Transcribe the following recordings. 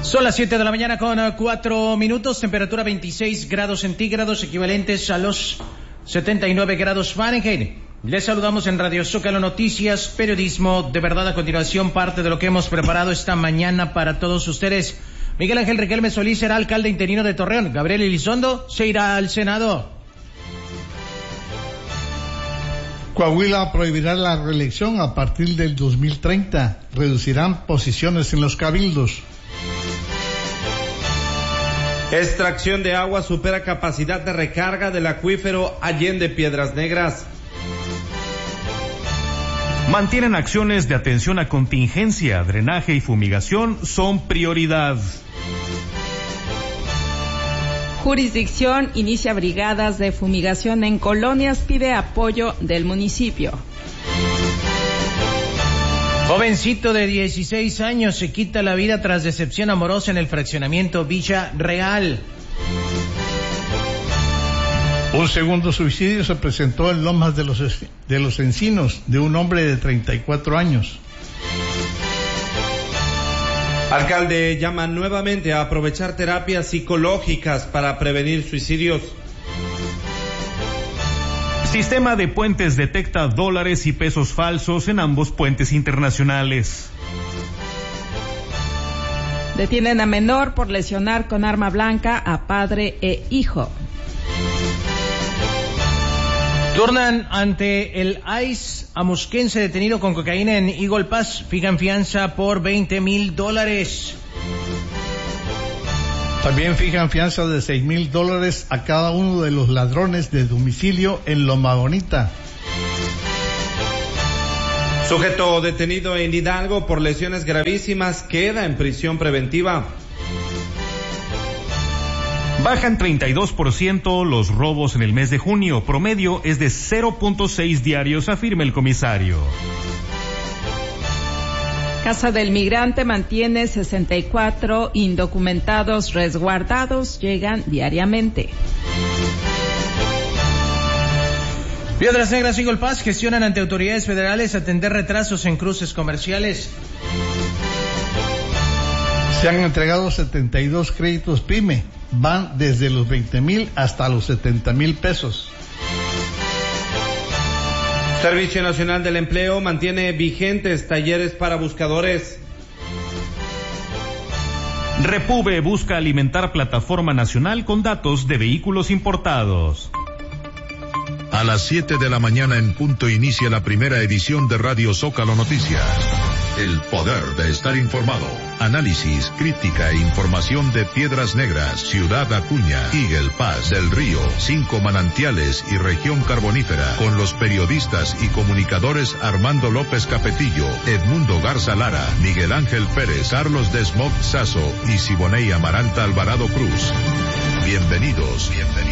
Son las 7 de la mañana con 4 minutos, temperatura 26 grados centígrados, equivalentes a los 79 grados Fahrenheit. Les saludamos en Radio Zócalo Noticias, periodismo de verdad. A continuación, parte de lo que hemos preparado esta mañana para todos ustedes. Miguel Ángel Riquelme Solís será alcalde interino de Torreón. Gabriel Elizondo se irá al Senado. Coahuila prohibirá la reelección a partir del 2030. Reducirán posiciones en los cabildos. Extracción de agua supera capacidad de recarga del acuífero Allende Piedras Negras. Mantienen acciones de atención a contingencia, drenaje y fumigación son prioridad. Jurisdicción inicia brigadas de fumigación en colonias, pide apoyo del municipio. Jovencito de 16 años se quita la vida tras decepción amorosa en el fraccionamiento Villa Real. Un segundo suicidio se presentó en Lomas de los Encinos de un hombre de 34 años. Alcalde llama nuevamente a aprovechar terapias psicológicas para prevenir suicidios. Sistema de puentes detecta dólares y pesos falsos en ambos puentes internacionales. Detienen a menor por lesionar con arma blanca a padre e hijo. Turnan ante el ICE a musquense detenido con cocaína en Eagle Pass. Fijan fianza por $20,000. También fijan fianza de $6,000 a cada uno de los ladrones de domicilio en Loma Bonita. Sujeto detenido en Hidalgo por lesiones gravísimas queda en prisión preventiva. Bajan 32% los robos en el mes de junio. Promedio es de 0.6 diarios, afirma el comisario. Casa del Migrante mantiene 64 indocumentados resguardados, llegan diariamente. Piedras Negras y Eagle Pass gestionan ante autoridades federales atender retrasos en cruces comerciales. Se han entregado 72 créditos PYME, van desde los 20,000 hasta los 70,000 pesos. Servicio Nacional del Empleo mantiene vigentes talleres para buscadores. Repube busca alimentar plataforma nacional con datos de vehículos importados. A las 7 de la mañana en punto inicia la primera edición de Radio Zócalo Noticias. El poder de estar informado. Análisis, crítica e información de Piedras Negras, Ciudad Acuña, Eagle Pass, Del Río, 5 Manantiales y Región Carbonífera, con los periodistas y comunicadores Armando López Capetillo, Edmundo Garza Lara, Miguel Ángel Pérez, Carlos Desmog Sazo y Siboney Amaranta Alvarado Cruz. Bienvenidos.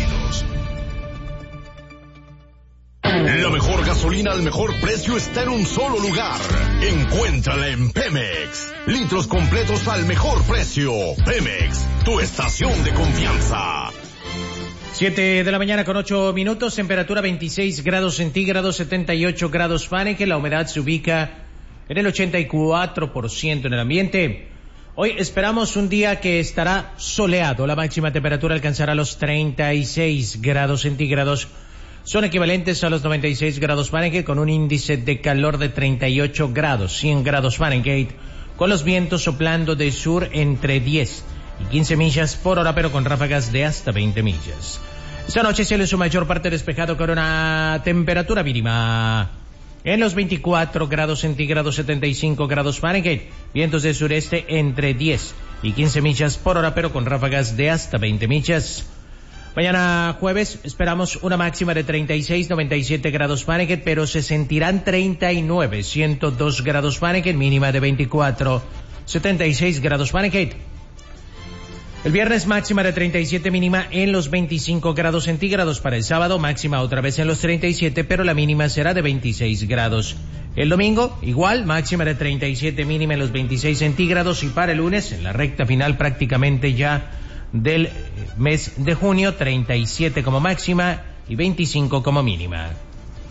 La mejor gasolina al mejor precio está en un solo lugar. Encuéntrala en Pemex. Litros completos al mejor precio. Pemex, tu estación de confianza. 7 de la mañana con 8 minutos, temperatura 26 grados centígrados, 78 grados Fahrenheit. La humedad se ubica en el 84% en el ambiente. Hoy esperamos un día que estará soleado. La máxima temperatura alcanzará los 36 grados centígrados. Son equivalentes a los 96 grados Fahrenheit, con un índice de calor de 38 grados, 100 grados Fahrenheit, con los vientos soplando de sur entre 10 y 15 millas por hora, pero con ráfagas de hasta 20 millas. Esta noche cielo en su mayor parte despejado con una temperatura mínima en los 24 grados centígrados, 75 grados Fahrenheit, vientos de sureste entre 10 y 15 millas por hora, pero con ráfagas de hasta 20 millas. Mañana jueves esperamos una máxima de 36, 97 grados Fahrenheit, pero se sentirán 39, 102 grados Fahrenheit, mínima de 24, 76 grados Fahrenheit. El viernes máxima de 37, mínima en los 25 grados centígrados. Para el sábado máxima otra vez en los 37, pero la mínima será de 26 grados. El domingo igual, máxima de 37, mínima en los 26 centígrados. Y para el lunes, en la recta final prácticamente ya del mes de junio, 37 como máxima y 25 como mínima.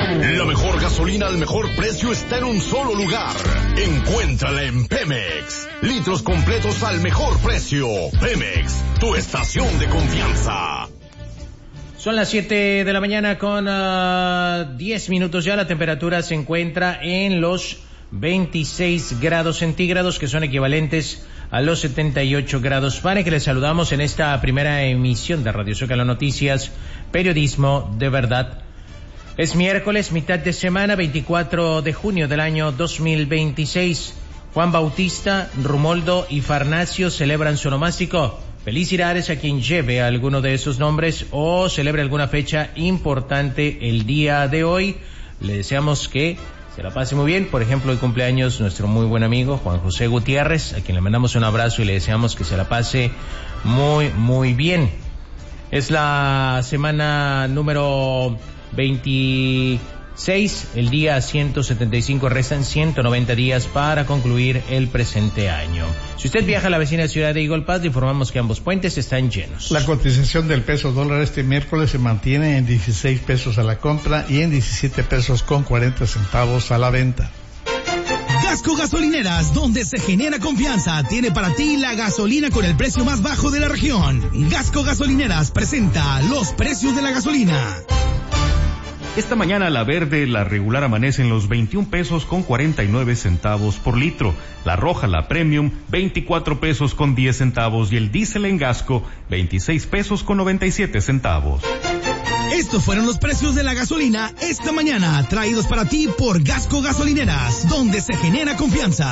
La mejor gasolina al mejor precio está en un solo lugar. Encuéntrala en Pemex. Litros completos al mejor precio. Pemex, tu estación de confianza. Son las 7 de la mañana con 10 minutos ya. La temperatura se encuentra en los 26 grados centígrados, que son equivalentes a los 78 grados Fahrenheit. Que les saludamos en esta primera emisión de Radio Zócalo Noticias, periodismo de verdad. Es miércoles, mitad de semana, 24 de junio del año 2026. Juan Bautista, Rumoldo y Farnacio celebran su onomástico. Felicidades a quien lleve alguno de esos nombres o celebre alguna fecha importante el día de hoy. Le deseamos que se la pase muy bien. Por ejemplo, hoy cumpleaños nuestro muy buen amigo Juan José Gutiérrez, a quien le mandamos un abrazo y le deseamos que se la pase muy bien. Es la semana número 26, el día 175, restan 190 días para concluir el presente año. Si usted viaja a la vecina ciudad de Eagle Pass, le informamos que ambos puentes están llenos. La cotización del peso dólar este miércoles se mantiene en 16 pesos a la compra y en 17 pesos con 40 centavos a la venta. Gasco Gasolineras, donde se genera confianza, tiene para ti la gasolina con el precio más bajo de la región. Gasco Gasolineras presenta los precios de la gasolina. Esta mañana la verde, la regular, amanece en los 21 pesos con 49 centavos por litro. La roja, la premium, 24 pesos con 10 centavos y el diésel en Gasco, 26 pesos con 97 centavos. Estos fueron los precios de la gasolina esta mañana, traídos para ti por Gasco Gasolineras, donde se genera confianza.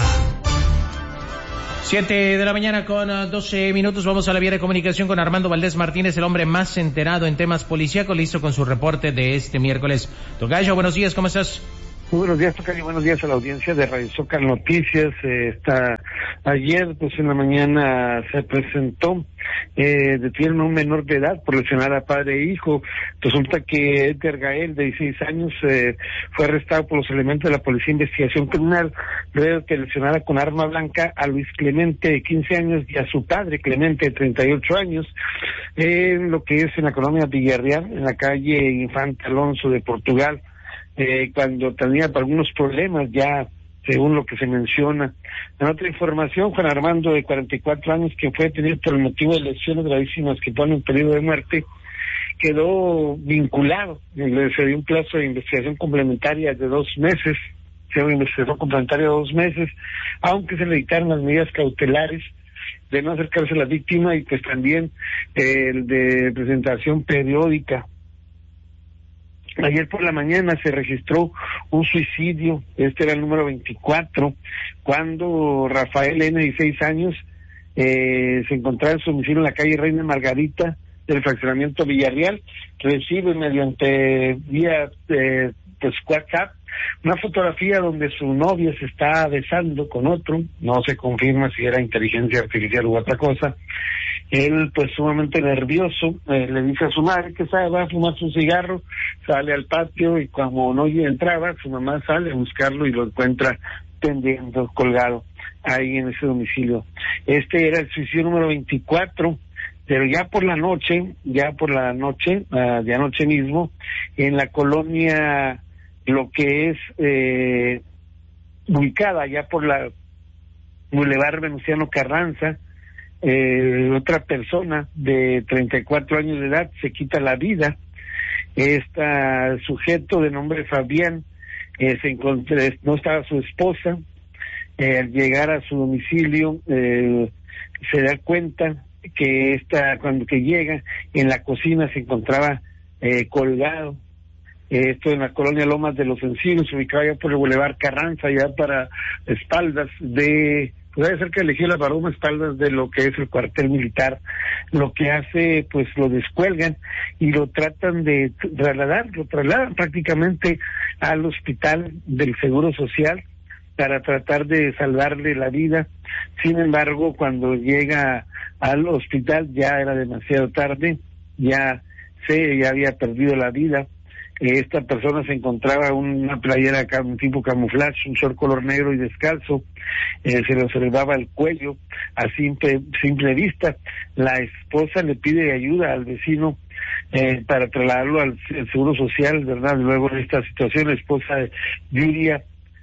7 de la mañana con 12 minutos. Vamos a la vía de comunicación con Armando Valdés Martínez, el hombre más enterado en temas policíacos, listo con su reporte de este miércoles. Tocayo, buenos días, ¿cómo estás? Muy buenos días, Tocayo, buenos días a la audiencia de Radio Zócalo Noticias. Ayer, pues en la mañana se presentó, detuvieron a un menor de edad por lesionar a padre e hijo. Resulta que Edgar Gael, de 16 años, fue arrestado por los elementos de la Policía de Investigación Criminal luego que lesionara con arma blanca a Luis Clemente, de 15 años, y a su padre, Clemente, de 38 años, en lo que es en la colonia Villarreal, en la calle Infante Alonso de Portugal. Cuando tenía algunos problemas ya, según lo que se menciona. En otra información, Juan Armando, de 44 años, que fue detenido por el motivo de lesiones gravísimas que ponen en peligro de muerte, quedó vinculado. Se dio un plazo de investigación complementaria de 2 meses, aunque se le dictaron las medidas cautelares de no acercarse a la víctima y pues también el de presentación periódica. Ayer por la mañana se registró un suicidio, este era el número 24, cuando Rafael N., de 16 años, se encontraba en su domicilio en la calle Reina Margarita del fraccionamiento Villarreal. Recibe mediante vía WhatsApp una fotografía donde su novia se está besando con otro, no se confirma si era inteligencia artificial u otra cosa. Él, pues sumamente nervioso, le dice a su madre que va a fumarse un cigarro, sale al patio y como no entraba, su mamá sale a buscarlo y lo encuentra tendiendo, colgado ahí en ese domicilio. Este era el suicidio número 24, pero ya por la noche, de anoche mismo, en la colonia, lo que es ubicada ya por la Boulevard Venustiano Carranza, otra persona de 34 años de edad se quita la vida. Este sujeto de nombre Fabián no estaba su esposa. Al llegar a su domicilio se da cuenta que cuando llega en la cocina se encontraba colgado. Esto en la colonia Lomas de los Encinos, ubicado ya por el Boulevard Carranza, ya para espaldas de, pues debe ser que elegí la Baroma, espaldas de lo que es el cuartel militar. Lo que hace, pues lo descuelgan y lo tratan de lo trasladan prácticamente al hospital del Seguro Social para tratar de salvarle la vida. Sin embargo, cuando llega al hospital ya era demasiado tarde, ya había perdido la vida. Esta persona se encontraba una playera tipo camuflaje, un short color negro y descalzo, se le observaba el cuello a simple vista. La esposa le pide ayuda al vecino para trasladarlo al Seguro Social, ¿verdad? Luego de esta situación, la esposa de Yuria,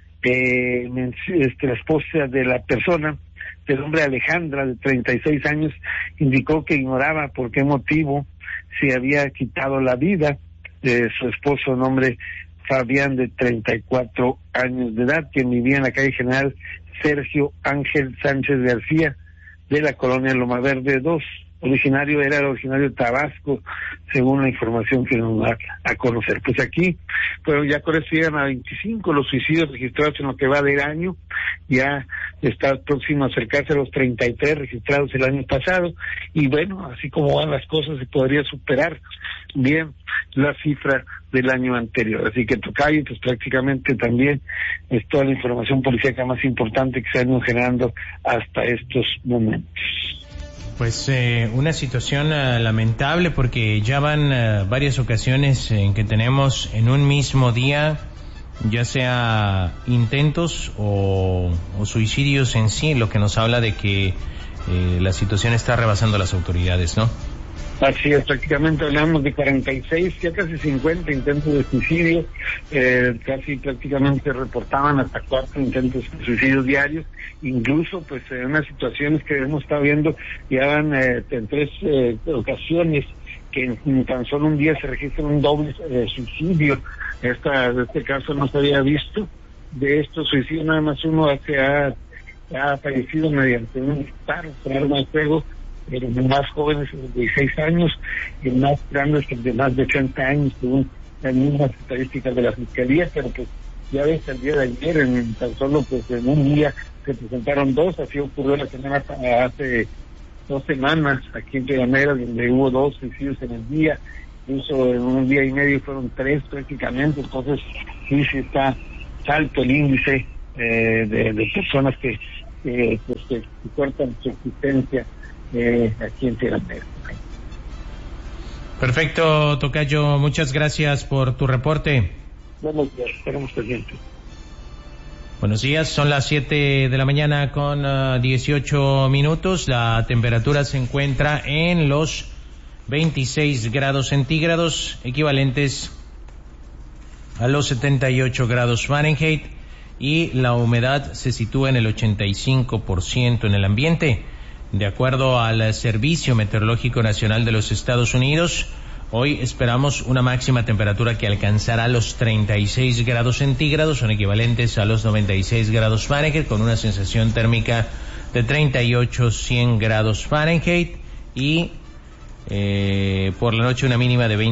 la esposa de la persona, del hombre Alejandra, de 36 años, indicó que ignoraba por qué motivo se había quitado la vida de su esposo, nombre Fabián, de 34 años de edad, que vivía en la calle General Sergio Ángel Sánchez García, de la colonia Loma Verde 2. Originario de Tabasco, según la información que nos da a conocer. Pues aquí, pues ya con eso llegan a 25 los suicidios registrados en lo que va del año, ya está próximo a acercarse a los 33 registrados el año pasado, y bueno, así como van las cosas, se podría superar bien la cifra del año anterior. Así que tocayo, pues prácticamente también es toda la información policíaca más importante que se ha ido generando hasta estos momentos. Pues una situación lamentable, porque ya van varias ocasiones en que tenemos en un mismo día, ya sea intentos o suicidios en sí, lo que nos habla de que la situación está rebasando a las autoridades, ¿no? Así es, prácticamente hablamos de 46, ya casi 50 intentos de suicidio, prácticamente reportaban hasta 4 intentos de suicidio diarios, incluso pues en unas situaciones que hemos estado viendo, ya van en 3 ocasiones que en tan solo un día se registra un doble suicidio. Este caso no se había visto. De estos suicidios nada más uno ha fallecido mediante un disparo con arma de fuego. El más jóvenes de 16 años y el más grande es el de más de 80 años, según las mismas estadísticas de la Fiscalía. Pero pues ya ves, el día de ayer, en tan solo pues en un día se presentaron 2, así ocurrió hace 2 semanas aquí en Piedras, donde hubo 2 suicidios en el día, incluso en un día y medio fueron 3 prácticamente. Entonces sí está alto el índice de personas que cortan su existencia aquí en Piedras Negras. Perfecto, tocayo, muchas gracias por tu reporte. Buenos días, estaremos pendientes. Buenos días, son las 7 de la mañana con 18 minutos. La temperatura se encuentra en los 26 grados centígrados, equivalentes a los 78 grados Fahrenheit, y la humedad se sitúa en el 85% en el ambiente. De acuerdo al Servicio Meteorológico Nacional de los Estados Unidos, hoy esperamos una máxima temperatura que alcanzará los 36 grados centígrados, son equivalentes a los 96 grados Fahrenheit, con una sensación térmica de 38-100 grados Fahrenheit, y por la noche una mínima de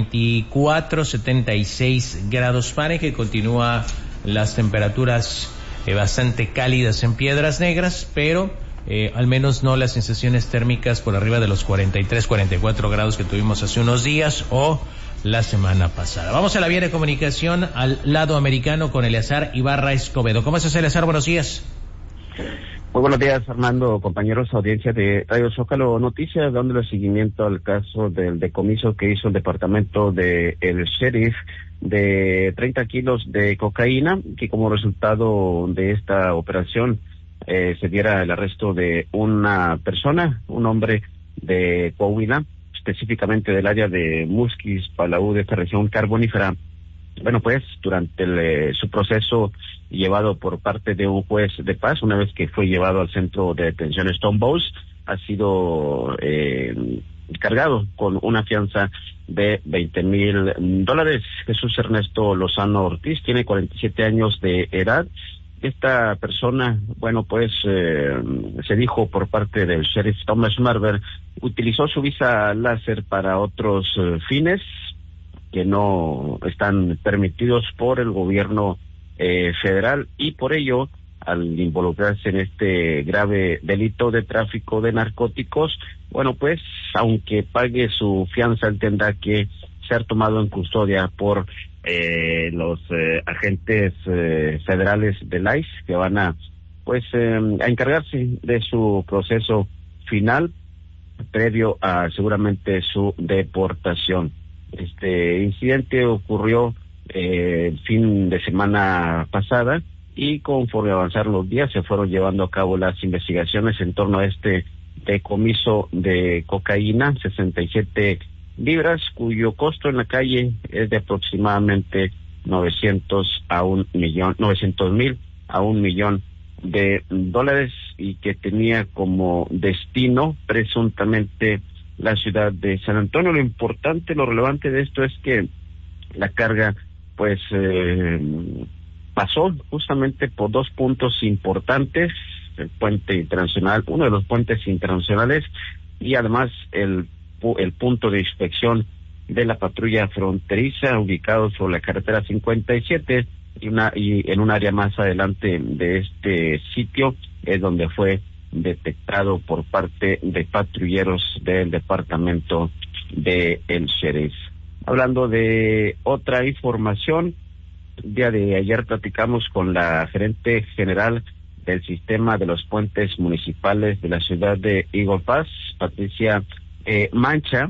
24-76 grados Fahrenheit. Continúa las temperaturas bastante cálidas en Piedras Negras, pero al menos no las sensaciones térmicas por arriba de los 43-44 grados que tuvimos hace unos días o la semana pasada. Vamos a la vía de comunicación al lado americano con Eleazar Ibarra Escobedo. ¿Cómo estás, Eleazar? Buenos días. Muy buenos días, Armando, compañeros, audiencia de Radio Zócalo Noticias, dándole seguimiento al caso del decomiso que hizo el departamento del sheriff de 30 kilos de cocaína, que como resultado de esta operación se diera el arresto de una persona, un hombre de Coahuila, específicamente del área de Musquis, Palau, de esta región carbonífera. Bueno, pues durante su proceso llevado por parte de un juez de paz, una vez que fue llevado al centro de detención Stone Bows, ha sido cargado con una fianza de $20,000. Jesús Ernesto Lozano Ortiz tiene 47 años de edad. Esta persona, bueno, pues se dijo por parte del sheriff Thomas Marver, utilizó su visa láser para otros fines que no están permitidos por el gobierno federal, y por ello, al involucrarse en este grave delito de tráfico de narcóticos, bueno, pues aunque pague su fianza, él tendrá que ser tomado en custodia por los agentes federales del ICE, que van a encargarse de su proceso final previo a seguramente su deportación. Este incidente ocurrió fin de semana pasada, y conforme avanzaron los días se fueron llevando a cabo las investigaciones en torno a este decomiso de cocaína, 67 libras, cuyo costo en la calle es de aproximadamente 900,000 a $1 millón de dólares, y que tenía como destino presuntamente la ciudad de San Antonio. Lo importante, lo relevante de esto es que la carga pues pasó justamente por dos puntos importantes: el puente internacional, uno de los puentes internacionales, y además el punto de inspección de la patrulla fronteriza, ubicado sobre la carretera 57, y en un área más adelante de este sitio es donde fue detectado por parte de patrulleros del departamento de el Sheriff. Hablando de otra información, el día de ayer platicamos con la gerente general del sistema de los puentes municipales de la ciudad de Eagle Pass, Patricia Mancha,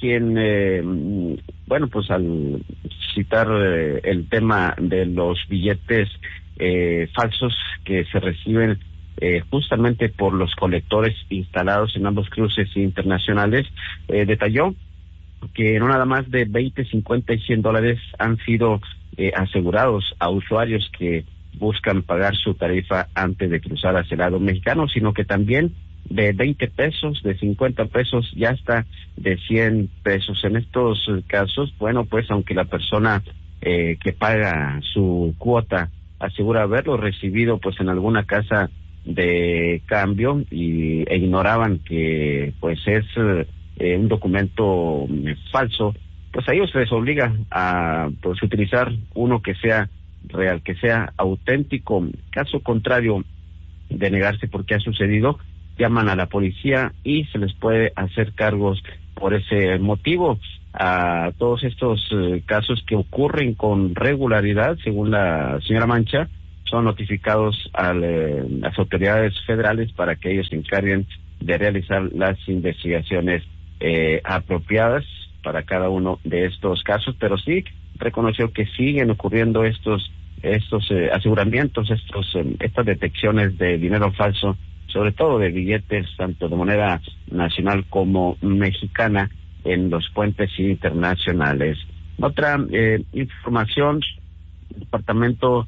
quien, bueno, pues al citar el tema de los billetes falsos que se reciben justamente por los colectores instalados en ambos cruces internacionales, detalló que no nada más de 20, 50 y $100 han sido asegurados a usuarios que buscan pagar su tarifa antes de cruzar hacia el lado mexicano, sino que también de 20 pesos, de 50 pesos y hasta de 100 pesos. En estos casos, bueno, pues aunque la persona que paga su cuota asegura haberlo recibido pues en alguna casa de cambio e ignoraban que pues es un documento falso, pues a ellos se les obliga a pues utilizar uno que sea real, que sea auténtico. Caso contrario de negarse porque ha sucedido, llaman a la policía y se les puede hacer cargos por ese motivo. A todos estos casos que ocurren con regularidad, según la señora Mancha, son notificados a las autoridades federales para que ellos se encarguen de realizar las investigaciones apropiadas para cada uno de estos casos, pero sí reconoció que siguen ocurriendo estos aseguramientos, estas detecciones de dinero falso, sobre todo de billetes tanto de moneda nacional como mexicana en los puentes internacionales. Otra información: el departamento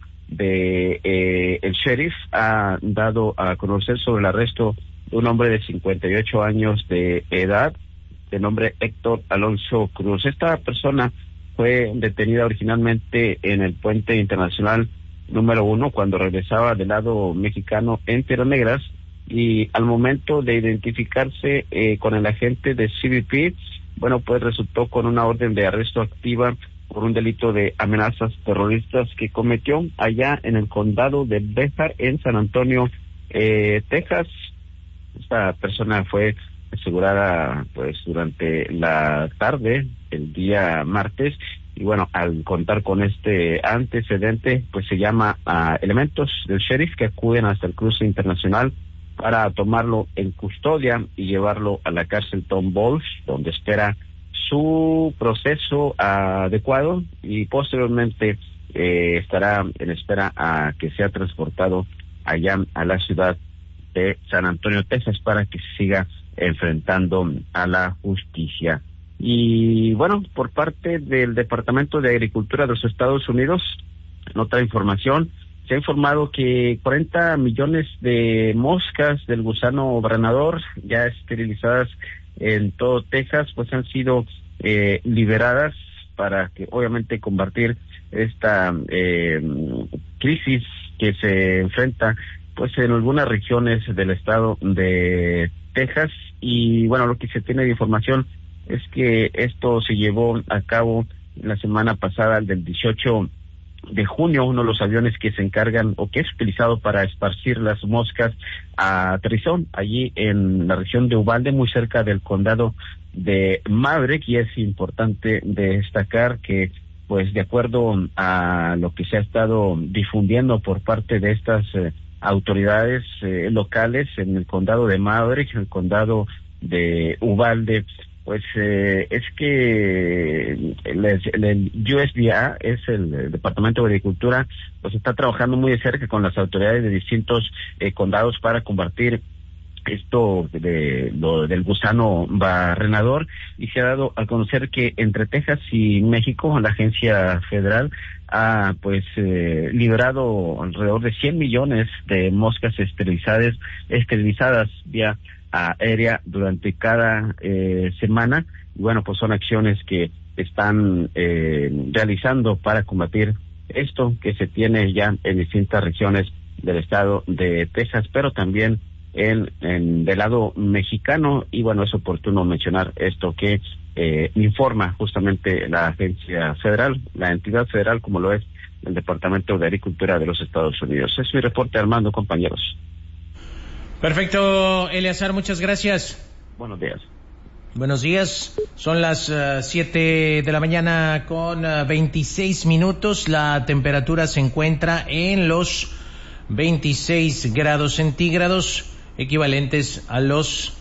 de el sheriff ha dado a conocer sobre el arresto de un hombre de 58 años de edad, de nombre Héctor Alonso Cruz. Esta persona fue detenida originalmente en el puente internacional número 1 cuando regresaba del lado mexicano en Piedras Negras, y al momento de identificarse con el agente de CBP, bueno, pues resultó con una orden de arresto activa por un delito de amenazas terroristas que cometió allá en el condado de Béjar, en San Antonio, Texas. Esta persona fue asegurada pues durante la tarde el día martes, y bueno, al contar con este antecedente, pues se llama a elementos del sheriff que acuden hasta el cruce internacional para tomarlo en custodia y llevarlo a la cárcel Tom Bowles, donde espera su proceso adecuado, y posteriormente estará en espera a que sea transportado allá a la ciudad de San Antonio, Texas, para que se siga enfrentando a la justicia. Y bueno, por parte del Departamento de Agricultura de los Estados Unidos, en otra información, se ha informado que 40 millones de moscas del gusano branador, ya esterilizadas en todo Texas, pues han sido liberadas para que obviamente combatir esta crisis que se enfrenta pues en algunas regiones del estado de Texas. Y bueno, lo que se tiene de información es que esto se llevó a cabo la semana pasada, del 18 de junio. Uno de los aviones que se encargan o que es utilizado para esparcir las moscas aterrizó allí en la región de Uvalde, muy cerca del condado de Maverick, y es importante destacar que pues de acuerdo a lo que se ha estado difundiendo por parte de estas autoridades locales en el condado de Maverick, en el condado de Uvalde, pues es que el USDA, es el Departamento de Agricultura, pues está trabajando muy de cerca con las autoridades de distintos condados para combatir esto del gusano barrenador, y se ha dado a conocer que entre Texas y México la agencia federal ha liberado alrededor de 100 millones de moscas esterilizadas vía aérea durante cada semana. Y bueno, pues son acciones que están realizando para combatir esto que se tiene ya en distintas regiones del estado de Texas, pero también del lado mexicano. Y bueno, es oportuno mencionar esto que informa justamente la agencia federal, la entidad federal, como lo es el Departamento de Agricultura de los Estados Unidos. Es mi reporte, Armando, compañeros. Perfecto, Eleazar, muchas gracias. Buenos días. Buenos días, son las 7 de la mañana con 26 minutos. La temperatura se encuentra en los 26 grados centígrados, equivalentes a los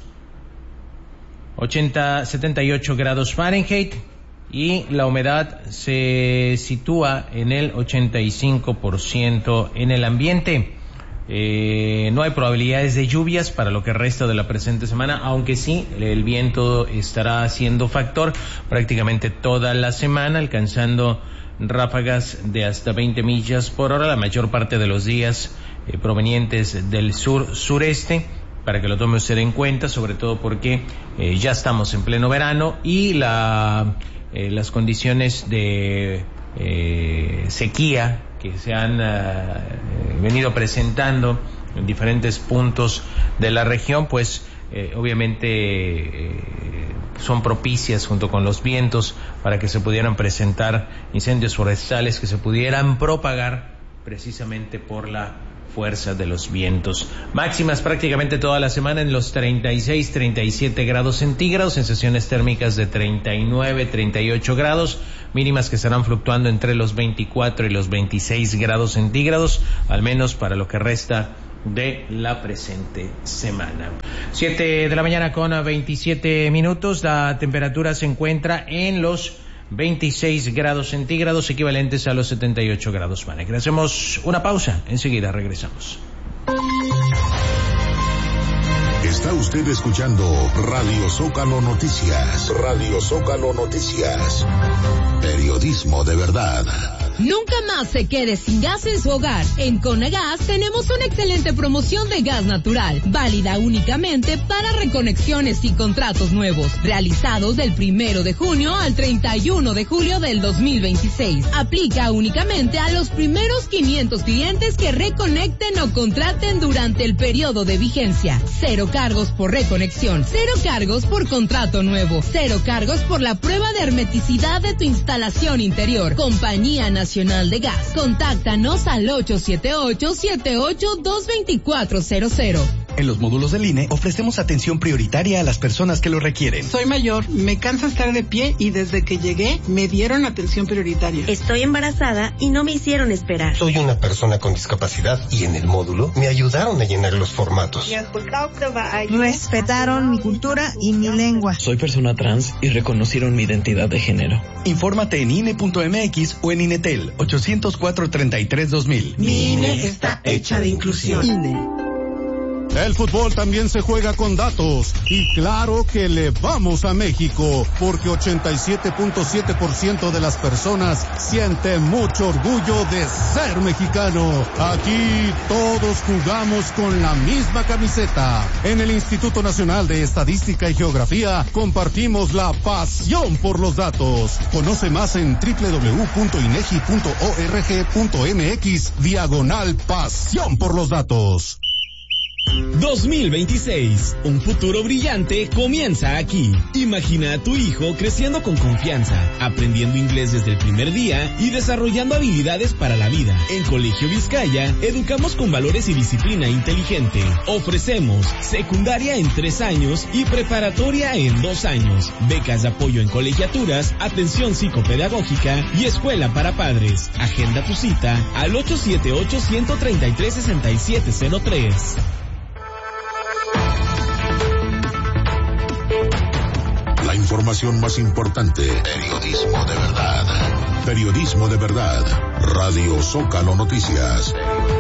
78 grados Fahrenheit, y la humedad se sitúa en el 85% en el ambiente. No hay probabilidades de lluvias para lo que resta de la presente semana, aunque sí, el viento estará siendo factor prácticamente toda la semana, alcanzando ráfagas de hasta 20 millas por hora la mayor parte de los días, provenientes del sur-sureste, para que lo tome usted en cuenta, sobre todo porque ya estamos en pleno verano y las condiciones de sequía que se han venido presentando en diferentes puntos de la región, pues obviamente son propicias, junto con los vientos, para que se pudieran presentar incendios forestales que se pudieran propagar precisamente por la fuerza de los vientos. Máximas prácticamente toda la semana en los 36, 37 grados centígrados, sensaciones térmicas de 39, 38 grados, mínimas que estarán fluctuando entre los 24 y los 26 grados centígrados, al menos para lo que resta de la presente semana. 7 de la mañana con 27 minutos, la temperatura se encuentra en los 26 grados centígrados, equivalentes a los 78 grados Fahrenheit. Hacemos una pausa, enseguida regresamos. Está usted escuchando Radio Zócalo Noticias. Radio Zócalo Noticias. Periodismo de verdad. Nunca más se quede sin gas en su hogar. En Conagas tenemos una excelente promoción de gas natural, válida únicamente para reconexiones y contratos nuevos, realizados del 1 de junio al 31 de julio del 2026. Aplica únicamente a los primeros 500 clientes que reconecten o contraten durante el periodo de vigencia. 0 cargos por reconexión, 0 cargos por contrato nuevo, 0 cargos por la prueba de hermeticidad de tu instalación interior. Compañía Nacional de Gas. Contáctanos al 878-78-22400. En los módulos del INE ofrecemos atención prioritaria a las personas que lo requieren. Soy mayor, me cansa estar de pie y desde que llegué me dieron atención prioritaria. Estoy embarazada y no me hicieron esperar. Soy una persona con discapacidad y en el módulo me ayudaron a llenar los formatos. Respetaron mi cultura y mi lengua. Soy persona trans y reconocieron mi identidad de género. Infórmate en INE.mx o en INETEL 804-33-2000. Mi INE está hecha de inclusión. INE. El fútbol también se juega con datos y claro que le vamos a México porque 87.7% de las personas sienten mucho orgullo de ser mexicano. Aquí todos jugamos con la misma camiseta. En el Instituto Nacional de Estadística y Geografía compartimos la pasión por los datos. Conoce más en www.inegi.org.mx/pasión por los datos. 2026. Un futuro brillante comienza aquí. Imagina a tu hijo creciendo con confianza, aprendiendo inglés desde el primer día y desarrollando habilidades para la vida. En Colegio Vizcaya, educamos con valores y disciplina inteligente. Ofrecemos secundaria en 3 años y preparatoria en 2 años. Becas de apoyo en colegiaturas, atención psicopedagógica y escuela para padres. Agenda tu cita al 878-133-6703. La información información más importante. Periodismo de verdad. Periodismo de verdad. Radio Zócalo Noticias.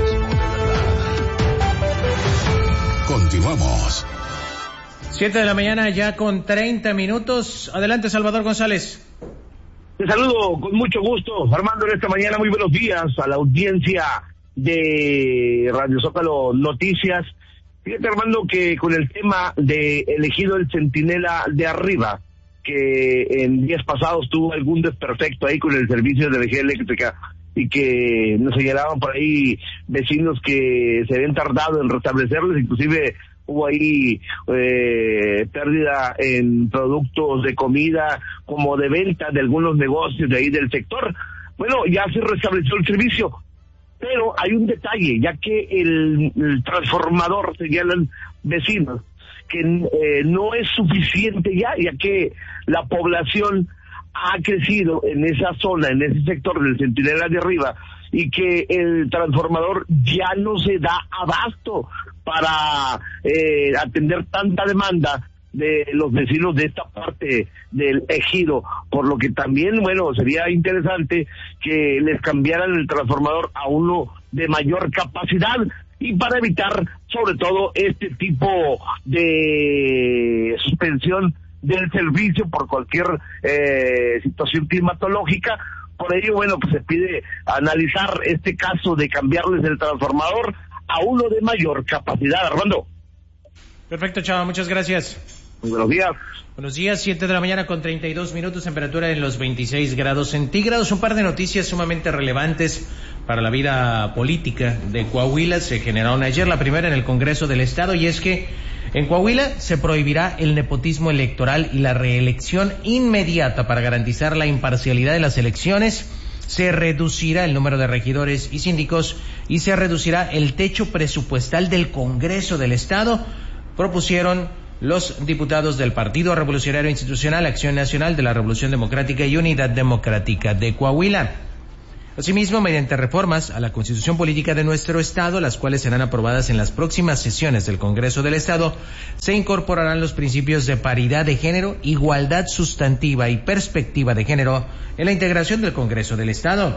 Continuamos. 7 de la mañana ya con 30 minutos. Adelante, Salvador González. Te saludo con mucho gusto, Armando, en esta mañana. Muy buenos días a la audiencia de Radio Zócalo Noticias. Fíjate, Armando, que con el tema de elegido el centinela de arriba, que en días pasados tuvo algún desperfecto ahí con el servicio de energía eléctrica y que nos señalaban por ahí vecinos que se habían tardado en restablecerles, inclusive hubo ahí pérdida en productos de comida como de venta de algunos negocios de ahí del sector. Bueno, ya se restableció el servicio, pero hay un detalle, ya que el transformador, señalan vecinos, que no es suficiente ya que la población ha crecido en esa zona, en ese sector del centinela de arriba, y que el transformador ya no se da abasto para atender tanta demanda de los vecinos de esta parte del ejido, por lo que también, bueno, sería interesante que les cambiaran el transformador a uno de mayor capacidad, y para evitar sobre todo este tipo de suspensión del servicio por cualquier situación climatológica. Por ello, bueno, pues se pide analizar este caso de cambiarles el transformador a uno de mayor capacidad. Armando. Perfecto, Chava, muchas gracias. Muy buenos días. Buenos días, 7 de la mañana con 32 minutos, temperatura en los 26 grados centígrados. Un par de noticias sumamente relevantes para la vida política de Coahuila se generaron ayer. La primera en el Congreso del Estado, y es que en Coahuila se prohibirá el nepotismo electoral y la reelección inmediata para garantizar la imparcialidad de las elecciones. Se reducirá el número de regidores y síndicos y se reducirá el techo presupuestal del Congreso del Estado, propusieron los diputados del Partido Revolucionario Institucional, Acción Nacional de la Revolución Democrática y Unidad Democrática de Coahuila. Asimismo, mediante reformas a la Constitución Política de nuestro Estado, las cuales serán aprobadas en las próximas sesiones del Congreso del Estado, se incorporarán los principios de paridad de género, igualdad sustantiva y perspectiva de género en la integración del Congreso del Estado.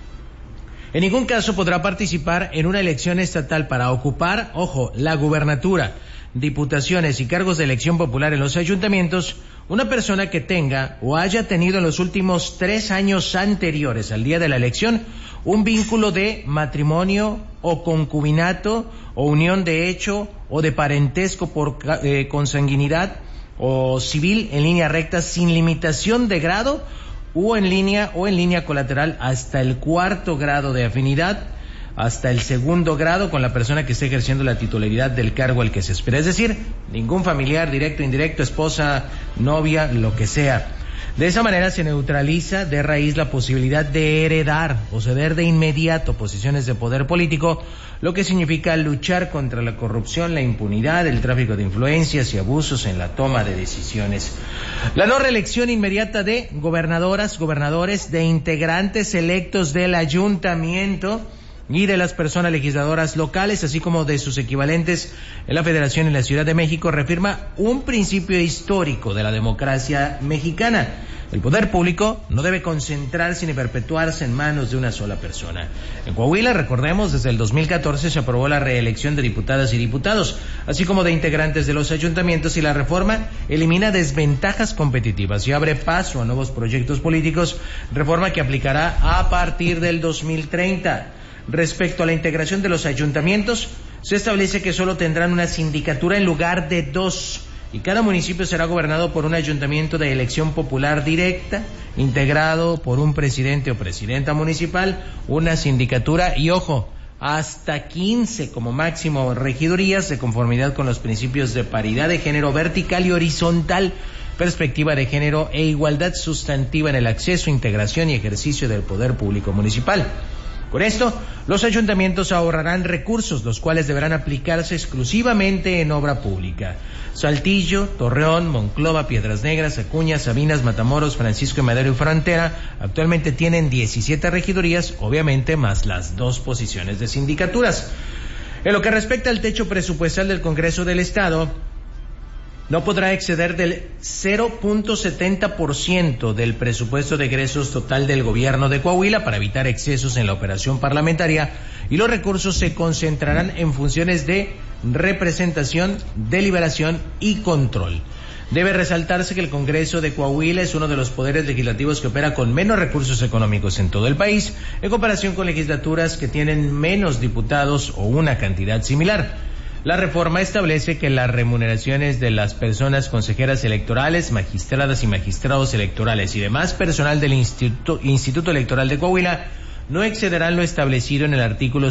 En ningún caso podrá participar en una elección estatal para ocupar, ojo, la gubernatura, diputaciones y cargos de elección popular en los ayuntamientos una persona que tenga o haya tenido en los últimos 3 años anteriores al día de la elección un vínculo de matrimonio o concubinato o unión de hecho o de parentesco por consanguinidad o civil en línea recta sin limitación de grado o en línea colateral hasta el 4º grado de afinidad, hasta el 2º grado con la persona que esté ejerciendo la titularidad del cargo al que se espera. Es decir, ningún familiar, directo, indirecto, esposa, novia, lo que sea. De esa manera se neutraliza de raíz la posibilidad de heredar o ceder de inmediato posiciones de poder político, lo que significa luchar contra la corrupción, la impunidad, el tráfico de influencias y abusos en la toma de decisiones. La no reelección inmediata de gobernadoras, gobernadores, de integrantes electos del ayuntamiento y de las personas legisladoras locales, así como de sus equivalentes en la Federación y en la Ciudad de México, reafirma un principio histórico de la democracia mexicana. El poder público no debe concentrarse ni perpetuarse en manos de una sola persona. En Coahuila, recordemos, desde el 2014 se aprobó la reelección de diputadas y diputados, así como de integrantes de los ayuntamientos, y la reforma elimina desventajas competitivas y abre paso a nuevos proyectos políticos, reforma que aplicará a partir del 2030. Respecto a la integración de los ayuntamientos, se establece que solo tendrán una sindicatura en lugar de 2, y cada municipio será gobernado por un ayuntamiento de elección popular directa, integrado por un presidente o presidenta municipal, una sindicatura y, ojo, hasta 15 como máximo regidurías, de conformidad con los principios de paridad de género vertical y horizontal, perspectiva de género e igualdad sustantiva en el acceso, integración y ejercicio del poder público municipal. Con esto, los ayuntamientos ahorrarán recursos, los cuales deberán aplicarse exclusivamente en obra pública. Saltillo, Torreón, Monclova, Piedras Negras, Acuña, Sabinas, Matamoros, Francisco y Madero y Frontera actualmente tienen 17 regidurías, obviamente más las 2 posiciones de sindicaturas. En lo que respecta al techo presupuestal del Congreso del Estado, no podrá exceder del 0.70% del presupuesto de egresos total del gobierno de Coahuila para evitar excesos en la operación parlamentaria, y los recursos se concentrarán en funciones de representación, deliberación y control. Debe resaltarse que el Congreso de Coahuila es uno de los poderes legislativos que opera con menos recursos económicos en todo el país, en comparación con legislaturas que tienen menos diputados o una cantidad similar. La reforma establece que las remuneraciones de las personas consejeras electorales, magistradas y magistrados electorales y demás personal del Instituto Electoral de Coahuila no excederán lo establecido en el artículo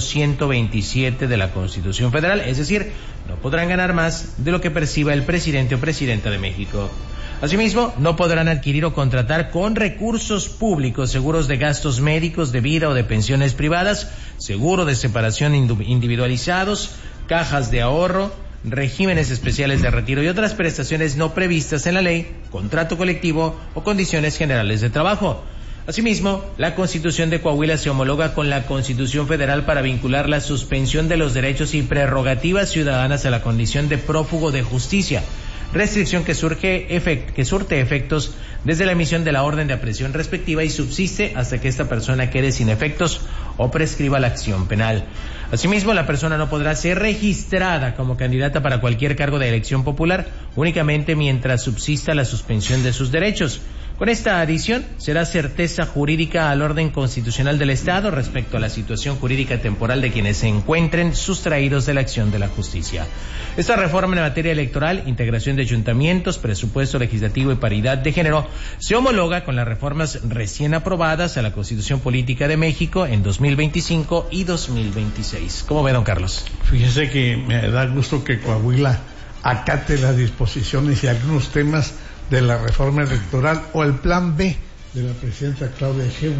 127 de la Constitución Federal, es decir, no podrán ganar más de lo que perciba el presidente o presidenta de México. Asimismo, no podrán adquirir o contratar con recursos públicos seguros de gastos médicos, de vida o de pensiones privadas, seguro de separación individualizados, cajas de ahorro, regímenes especiales de retiro y otras prestaciones no previstas en la ley, contrato colectivo o condiciones generales de trabajo. Asimismo, la Constitución de Coahuila se homologa con la Constitución Federal para vincular la suspensión de los derechos y prerrogativas ciudadanas a la condición de prófugo de justicia, restricción que surte efectos desde la emisión de la orden de aprehensión respectiva y subsiste hasta que esta persona quede sin efectos o prescriba la acción penal. Asimismo, la persona no podrá ser registrada como candidata para cualquier cargo de elección popular únicamente mientras subsista la suspensión de sus derechos. Con esta adición, será certeza jurídica al orden constitucional del Estado respecto a la situación jurídica temporal de quienes se encuentren sustraídos de la acción de la justicia. Esta reforma en materia electoral, integración de ayuntamientos, presupuesto legislativo y paridad de género se homologa con las reformas recién aprobadas a la Constitución Política de México en 2025 y 2026. ¿Cómo ve, don Carlos? Fíjese que me da gusto que Coahuila acate las disposiciones y algunos temas de la reforma electoral o el plan B de la presidenta Claudia Sheinbaum.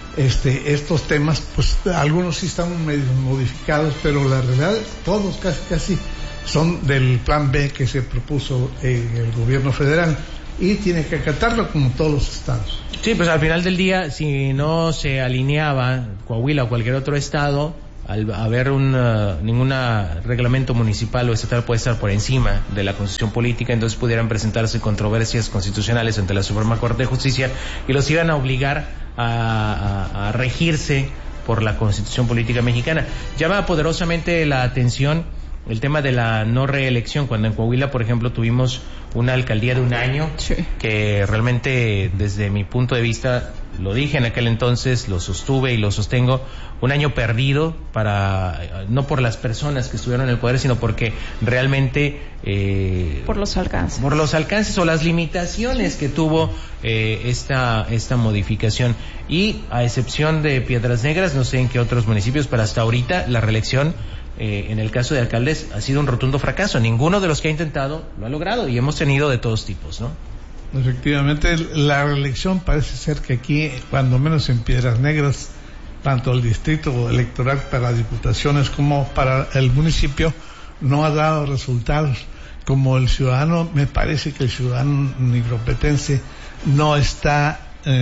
Estos temas, pues algunos sí están medio modificados, pero la realidad todos casi son del plan B que se propuso el gobierno federal y tiene que acatarlo como todos los estados. Sí, pues al final del día, si no se alineaba Coahuila o cualquier otro estado, al haber ningún reglamento municipal o estatal puede estar por encima de la Constitución Política, entonces pudieran presentarse controversias constitucionales ante la Suprema Corte de Justicia y los iban a obligar a regirse por la Constitución Política Mexicana. Llama poderosamente la atención el tema de la no reelección, cuando en Coahuila, por ejemplo, tuvimos una alcaldía de un año, sí, que realmente, desde mi punto de vista, lo dije en aquel entonces, lo sostuve y lo sostengo, un año perdido no por las personas que estuvieron en el poder, sino porque realmente por los alcances o las limitaciones que tuvo esta modificación. Y a excepción de Piedras Negras, no sé en qué otros municipios, pero hasta ahorita la reelección en el caso de alcaldes ha sido un rotundo fracaso. Ninguno de los que ha intentado lo ha logrado y hemos tenido de todos tipos, ¿no? Efectivamente, la reelección parece ser que aquí, cuando menos en Piedras Negras, tanto el distrito electoral para diputaciones como para el municipio, no ha dado resultados. Como el ciudadano, me parece que el ciudadano nigropetense no está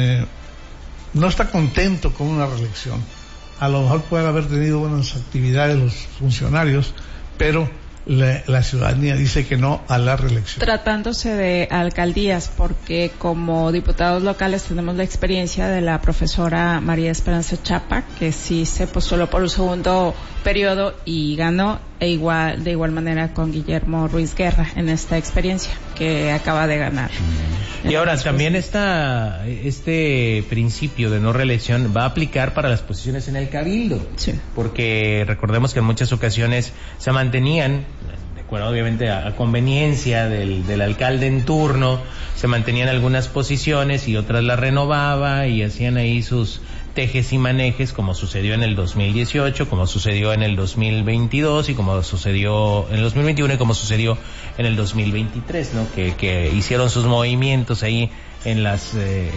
contento con una reelección. A lo mejor pueden haber tenido buenas actividades los funcionarios, pero la ciudadanía dice que no a la reelección. Tratándose de alcaldías, porque como diputados locales tenemos la experiencia de la profesora María Esperanza Chapa, que sí se postuló por un segundo periodo y ganó, de igual manera con Guillermo Ruiz Guerra en esta experiencia que acaba de ganar. Y ahora también este principio de no reelección va a aplicar para las posiciones en el Cabildo, sí, porque recordemos que en muchas ocasiones se mantenían, de acuerdo obviamente a conveniencia del alcalde en turno, se mantenían algunas posiciones y otras las renovaba y hacían ahí sus tejes y manejes, como sucedió en el 2018, como sucedió en el 2022 y como sucedió en el 2021 y como sucedió en el 2023, ¿no? Que hicieron sus movimientos ahí en las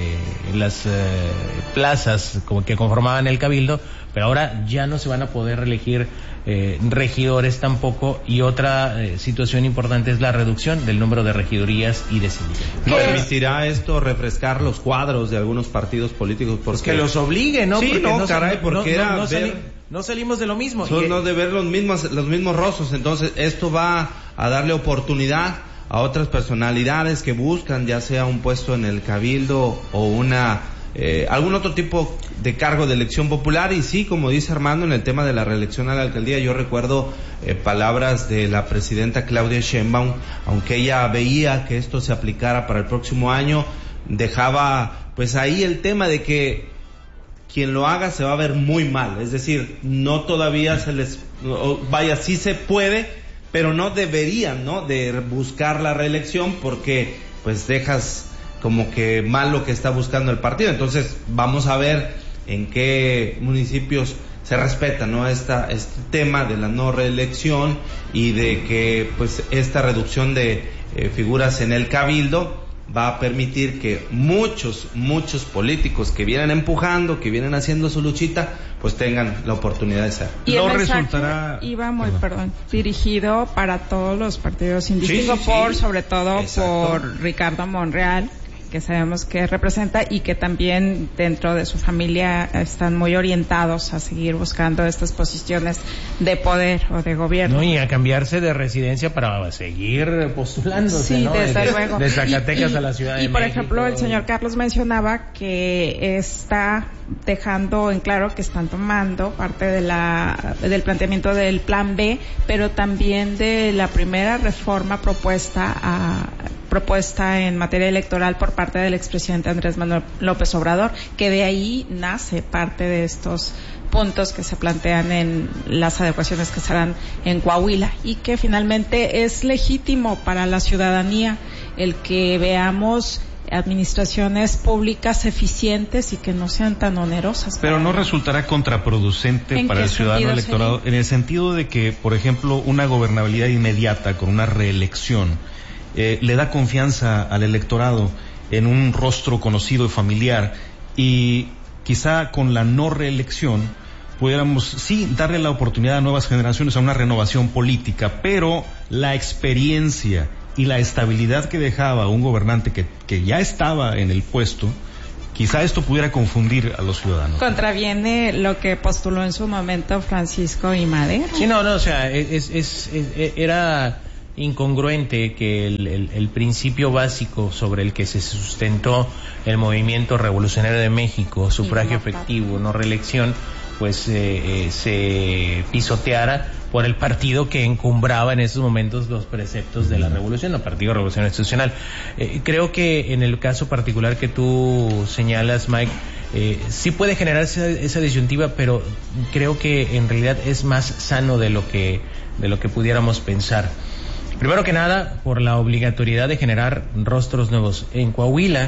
plazas como que conformaban el Cabildo, pero ahora ya no se van a poder elegir regidores tampoco, y otra situación importante es la reducción del número de regidurías y de sindicatos. ¿No permitirá esto refrescar los cuadros de algunos partidos políticos? Porque que los obligue, ¿no? Sí, porque no, caray, porque no salimos de lo mismo. Son no de ver los mismos rostros, entonces esto va a darle oportunidad a otras personalidades que buscan ya sea un puesto en el cabildo o algún otro tipo de cargo de elección popular. Y sí, como dice Armando, en el tema de la reelección a la alcaldía, yo recuerdo palabras de la presidenta Claudia Sheinbaum, aunque ella veía que esto se aplicara para el próximo año, dejaba pues ahí el tema de que quien lo haga se va a ver muy mal, es decir, no todavía sí se puede, pero no deberían, ¿no?, de buscar la reelección, porque pues dejas como que mal lo que está buscando el partido. Entonces vamos a ver en qué municipios se respeta, ¿no?, este tema de la no reelección y de que pues esta reducción de figuras en el cabildo va a permitir que muchos políticos que vienen empujando, que vienen haciendo su luchita, pues tengan la oportunidad de ser. Y no resultará iba muy, dirigido para todos los partidos indistintos, sobre todo por Ricardo Monreal, que sabemos que representa y que también dentro de su familia están muy orientados a seguir buscando estas posiciones de poder o de gobierno. No, y a cambiarse de residencia para seguir postulándose, sí, ¿no? Desde luego. De Zacatecas a la Ciudad de México. Y por ejemplo, el señor Carlos mencionaba que está dejando en claro que están tomando parte del planteamiento del Plan B, pero también de la primera reforma propuesta en materia electoral por parte del expresidente Andrés Manuel López Obrador, que de ahí nace parte de estos puntos que se plantean en las adecuaciones que se harán en Coahuila, y que finalmente es legítimo para la ciudadanía el que veamos administraciones públicas eficientes y que no sean tan onerosas. Pero no resultará contraproducente para el ciudadano electorado, en el sentido de que, por ejemplo, una gobernabilidad inmediata con una reelección le da confianza al electorado en un rostro conocido y familiar, y quizá con la no reelección pudiéramos sí darle la oportunidad a nuevas generaciones a una renovación política, pero la experiencia y la estabilidad que dejaba un gobernante que ya estaba en el puesto, quizá esto pudiera confundir a los ciudadanos. Contraviene lo que postuló en su momento Francisco I. Madero. Sí, o sea, era incongruente que el principio básico sobre el que se sustentó el movimiento revolucionario de México, sufragio efectivo, no reelección, pues se pisoteara por el partido que encumbraba en esos momentos los preceptos de la revolución, el Partido Revolucionario Institucional. Creo que en el caso particular que tú señalas, Mike, sí puede generarse esa disyuntiva, pero creo que en realidad es más sano de lo que pudiéramos pensar. Primero que nada, por la obligatoriedad de generar rostros nuevos. En Coahuila